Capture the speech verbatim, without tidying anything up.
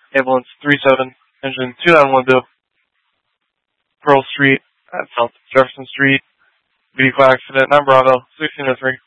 ambulance three seven, engine two nine one two, Pearl Street at South Jefferson Street, vehicle accident, nine Bravo, sixteen oh three.